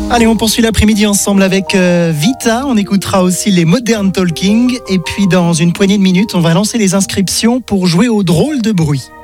Allez, on poursuit l'après-midi ensemble avec Vita. On écoutera aussi les Modern Talking. Et puis, dans une poignée de minutes, on va lancer les inscriptions pour jouer au drôle de bruit.